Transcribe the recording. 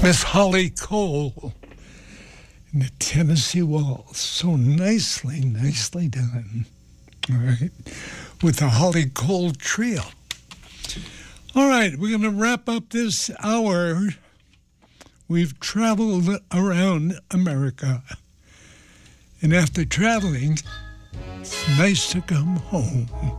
Miss Holly Cole and the Tennessee Waltz. So nicely done. All right. With the Holly Cole Trio. All right, we're going to wrap up this hour. We've traveled around America. And after traveling, it's nice to come home.